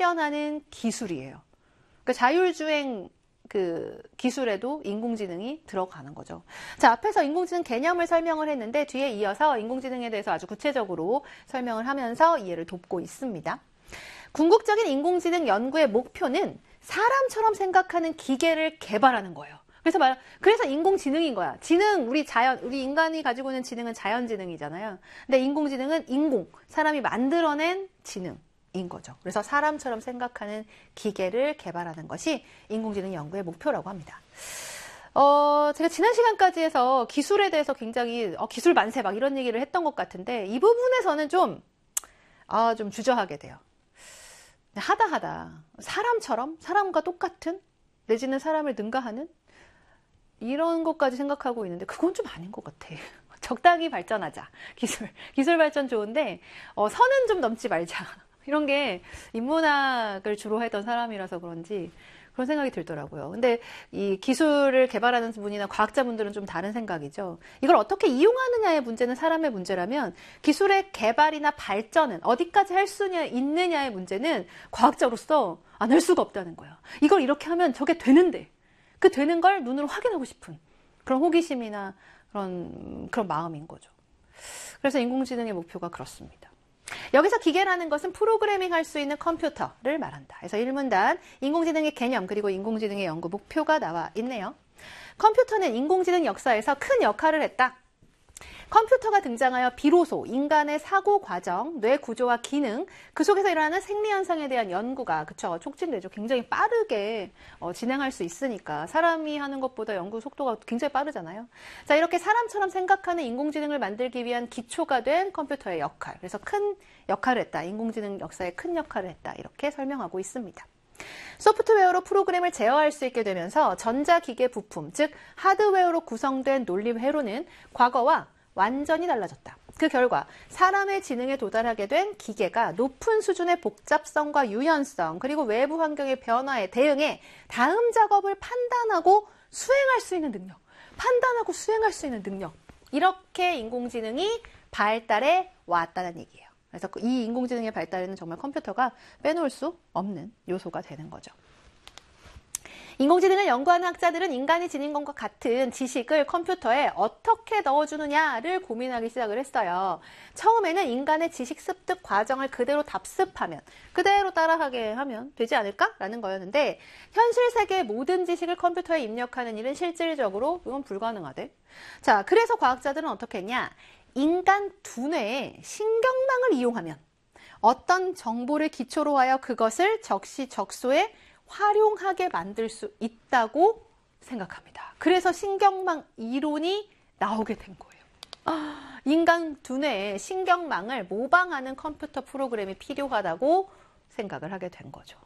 발견하는 기술이에요. 그러니까 자율주행 그 기술에도 인공지능이 들어가는 거죠. 자, 앞에서 인공지능 개념을 설명을 했는데 뒤에 이어서 인공지능에 대해서 아주 구체적으로 설명을 하면서 이해를 돕고 있습니다. 궁극적인 인공지능 연구의 목표는 사람처럼 생각하는 기계를 개발하는 거예요. 그래서 인공지능인 거야. 우리 인간이 가지고 있는 지능은 자연지능이잖아요. 근데 인공지능은 사람이 만들어낸 지능인 거죠. 그래서 사람처럼 생각하는 기계를 개발하는 것이 인공지능 연구의 목표라고 합니다. 제가 지난 시간까지 해서 기술에 대해서 굉장히 기술 만세 막 이런 얘기를 했던 것 같은데 이 부분에서는 좀 주저하게 돼요. 하다 사람과 똑같은 내지는 사람을 능가하는 이런 것까지 생각하고 있는데 그건 좀 아닌 것 같아. 적당히 발전하자. 기술 발전 좋은데 선은 좀 넘지 말자. 이런 게 인문학을 주로 했던 사람이라서 그런지 그런 생각이 들더라고요. 근데 이 기술을 개발하는 분이나 과학자분들은 좀 다른 생각이죠. 이걸 어떻게 이용하느냐의 문제는 사람의 문제라면 기술의 개발이나 발전은 어디까지 할 수 있느냐의 문제는 과학자로서 안 할 수가 없다는 거야. 이걸 이렇게 하면 저게 되는데 그 되는 걸 눈으로 확인하고 싶은 그런 호기심이나 그런 마음인 거죠. 그래서 인공지능의 목표가 그렇습니다. 여기서 기계라는 것은 프로그래밍 할 수 있는 컴퓨터를 말한다. 그래서 1문단 인공지능의 개념 그리고 인공지능의 연구 목표가 나와 있네요. 컴퓨터는 인공지능 역사에서 큰 역할을 했다. 컴퓨터가 등장하여 비로소 인간의 사고 과정, 뇌 구조와 기능, 그 속에서 일어나는 생리 현상에 대한 연구가 촉진되죠. 굉장히 빠르게 진행할 수 있으니까 사람이 하는 것보다 연구 속도가 굉장히 빠르잖아요. 자, 이렇게 사람처럼 생각하는 인공지능을 만들기 위한 기초가 된 컴퓨터의 역할. 그래서 큰 역할을 했다. 인공지능 역사에 큰 역할을 했다. 이렇게 설명하고 있습니다. 소프트웨어로 프로그램을 제어할 수 있게 되면서 전자기계 부품, 즉 하드웨어로 구성된 논리 회로는 과거와 완전히 달라졌다. 그 결과 사람의 지능에 도달하게 된 기계가 높은 수준의 복잡성과 유연성 그리고 외부 환경의 변화에 대응해 다음 작업을 판단하고 수행할 수 있는 능력. 이렇게 인공지능이 발달해 왔다는 얘기예요. 그래서 이 인공지능의 발달에는 정말 컴퓨터가 빼놓을 수 없는 요소가 되는 거죠. 인공지능을 연구하는 학자들은 인간이 지닌 것과 같은 지식을 컴퓨터에 어떻게 넣어주느냐를 고민하기 시작을 했어요. 처음에는 인간의 지식 습득 과정을 그대로 답습하면, 그대로 따라하게 하면 되지 않을까라는 거였는데 현실 세계의 모든 지식을 컴퓨터에 입력하는 일은 실질적으로 이건 불가능하대. 자, 그래서 과학자들은 어떻게 했냐? 인간 두뇌에 신경망을 이용하면 어떤 정보를 기초로 하여 그것을 적시적소에 활용하게 만들 수 있다고 생각합니다. 그래서 신경망 이론이 나오게 된 거예요. 인간 두뇌에 신경망을 모방하는 컴퓨터 프로그램이 필요하다고 생각을 하게 된 거죠.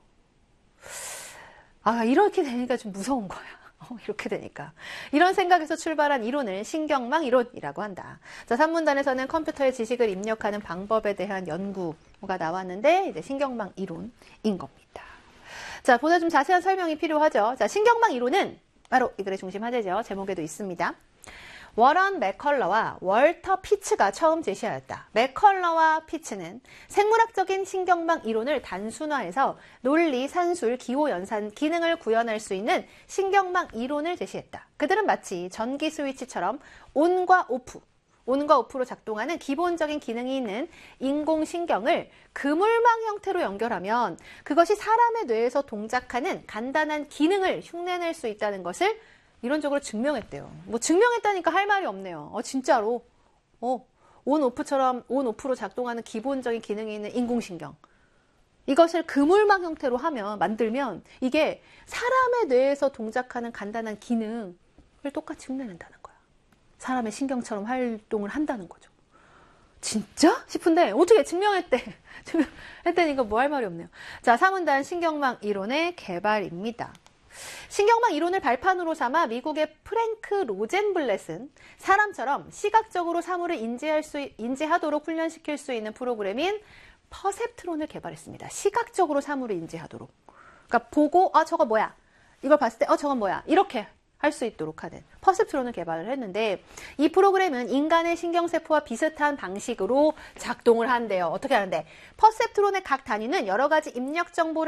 이렇게 되니까 좀 무서운 거야. 이렇게 되니까. 이런 생각에서 출발한 이론을 신경망 이론이라고 한다. 자, 3문단에서는 컴퓨터의 지식을 입력하는 방법에 대한 연구가 나왔는데 이제 신경망 이론인 겁니다. 자, 보다 좀 자세한 설명이 필요하죠. 자, 신경망 이론은 바로 이 글의 중심 화제죠. 제목에도 있습니다. 워런 맥컬러와 월터 피츠가 처음 제시하였다. 맥컬러와 피츠는 생물학적인 신경망 이론을 단순화해서 논리, 산술, 기호, 연산, 기능을 구현할 수 있는 신경망 이론을 제시했다. 그들은 마치 전기 스위치처럼 온과 오프로 작동하는 기본적인 기능이 있는 인공신경을 그물망 형태로 연결하면 그것이 사람의 뇌에서 동작하는 간단한 기능을 흉내낼 수 있다는 것을 이론적으로 증명했대요. 증명했다니까 할 말이 없네요. 진짜로. 온오프로 작동하는 기본적인 기능이 있는 인공신경. 이것을 그물망 형태로 만들면 이게 사람의 뇌에서 동작하는 간단한 기능을 똑같이 흉내낸다는 거야. 사람의 신경처럼 활동을 한다는 거죠. 진짜? 싶은데 어떻게 증명했대. 했다니까 뭐 할 말이 없네요. 자, 3문단 신경망 이론의 개발입니다. 신경망 이론을 발판으로 삼아 미국의 프랭크 로젠블렛은 사람처럼 시각적으로 사물을 인지하도록 훈련시킬 수 있는 프로그램인 퍼셉트론을 개발했습니다. 시각적으로 사물을 인지하도록. 그러니까 보고 저거 뭐야? 이걸 봤을 때 저건 뭐야? 이렇게 할 수 있도록 하는 퍼셉트론을 개발을 했는데 이 프로그램은 인간의 신경세포와 비슷한 방식으로 작동을 한대요. 어떻게 하는데? 퍼셉트론의 각 단위는 여러 가지 입력 정보를